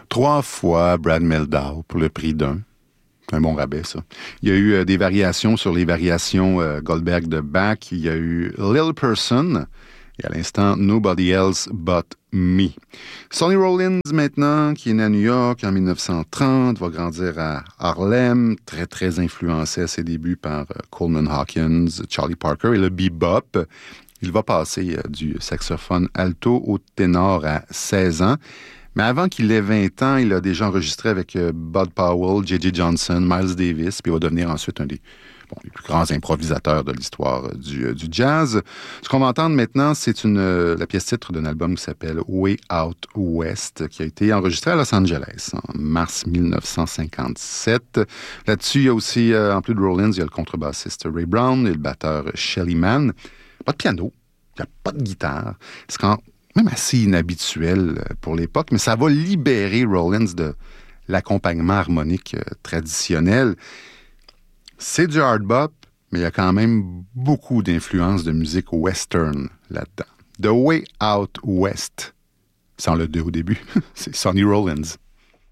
3 fois Brad Mehldau pour le prix d'un. C'est un bon rabais, ça. Il y a eu des variations sur les variations Goldberg de Bach. Il y a eu Little Person et à l'instant Nobody Else But Me. Sonny Rollins, maintenant, qui est né à New York en 1930, va grandir à Harlem, très, très influencé à ses débuts par Coleman Hawkins, Charlie Parker et le bebop. Il va passer du saxophone alto au ténor à 16 ans. Mais avant qu'il ait 20 ans, il a déjà enregistré avec Bud Powell, J.J. Johnson, Miles Davis, puis il va devenir ensuite un des plus grands improvisateurs de l'histoire du jazz. Ce qu'on va entendre maintenant, c'est la pièce titre d'un album qui s'appelle Way Out West, qui a été enregistré à Los Angeles en mars 1957. Là-dessus, il y a aussi, en plus de Rollins, il y a le contrebassiste Ray Brown et le batteur Shelly Manne. Pas de piano, il n'y a pas de guitare. C'est quand même assez inhabituel pour l'époque, mais ça va libérer Rollins de l'accompagnement harmonique traditionnel. C'est du hard bop, mais il y a quand même beaucoup d'influences de musique western là-dedans. The Way Out West, sans le 2 au début, c'est Sonny Rollins.